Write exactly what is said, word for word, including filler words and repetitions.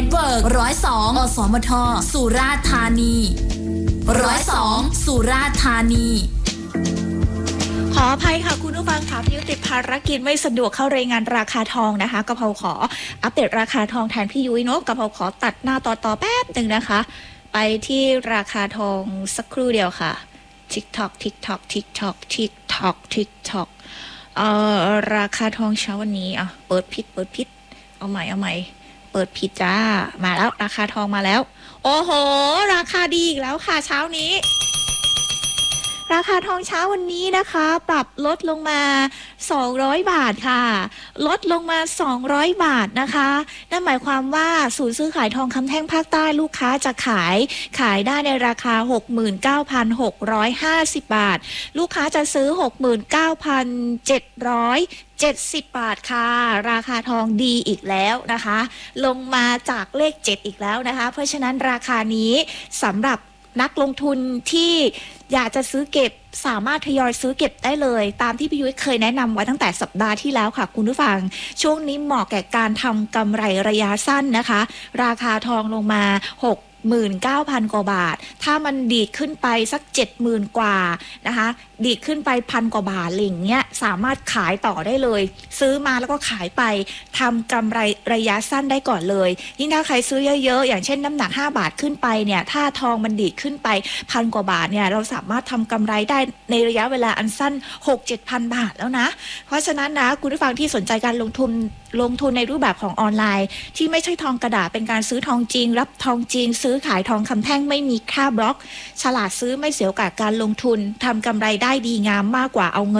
ตเวิร์กร้อยสองอสมทสุราษฎร์ธานีร้อยสองสุราษฎร์ธานีขออภัยค่ะคุณผู้ฟังค่ะพี่ยุติดภารกิจไม่สะดวกเข้ารายงานราคาทองนะคะกะเพราขออัปเดตราคาทองแทนพี่ยุ้ยเนาะกะเพราขอตัดหน้าต่อต่อแป๊บหนึ่งนะคะไปที่ราคาทองสักครู่เดียวค่ะ TikTok TikTok TikTok TikTok TikTok เอ่อราคาทองเช้าวันนี้อ่ะเปิดผิดเปิดผิดเอาใหม่เอาใหม่เปิดผิดจ้ามาแล้วราคาทองมาแล้วโอ้โหราคาดีอีกแล้วค่ะเช้านี้ราคาทองเช้าวันนี้นะคะปรับลดลงมาสองร้อยบาทค่ะลดลงมาสองร้อยบาทนะคะนั่นหมายความว่าศูนย์ซื้อขายทองคำแท่งภาคใต้ลูกค้าจะขายขายได้ในราคา หกหมื่นเก้าพันหกร้อยห้าสิบ บาทลูกค้าจะซื้อ หกหมื่นเก้าพันเจ็ดร้อยเจ็ดสิบ บาทค่ะราคาทองดีอีกแล้วนะคะลงมาจากเลขเจ็ดอีกแล้วนะคะเพราะฉะนั้นราคานี้สำหรับนักลงทุนที่อยากจะซื้อเก็บสามารถทยอยซื้อเก็บได้เลยตามที่พี่ยุ้ยเคยแนะนำไว้ตั้งแต่สัปดาห์ที่แล้วค่ะคุณผู้ฟังช่วงนี้เหมาะแก่การทำกำไรระยะสั้นนะคะราคาทองลงมาหกหมื่นเก้าพัน กว่าบาทถ้ามันดีดขึ้นไปสัก เจ็ดหมื่น กว่านะคะดีดขึ้นไปพันกว่าบาทอะไรอย่างเงี้ยสามารถขายต่อได้เลยซื้อมาแล้วก็ขายไปทำกำไรระยะสั้นได้ก่อนเลยยิ่งถ้าใครซื้อเยอะๆอย่างเช่นน้ำหนักห้าบาทขึ้นไปเนี่ยถ้าทองมันดีดขึ้นไปพันกว่าบาทเนี่ยเราสามารถทำกำไรได้ในระยะเวลาอันสั้น หกเจ็ดพัน บาทแล้วนะเพราะฉะนั้นนะคุณผู้ฟังที่สนใจการลงทุนลงทุนในรูปแบบของออนไลน์ที่ไม่ใช่ทองกระดาษเป็นการซื้อทองจริงรับทองจริงซื้อขายทองคำแท่งไม่มีค่าบล็อกฉลาดซื้อไม่เสียโอกาสการลงทุนทำกำไรได้ดีงามมากกว่าเอาเงิน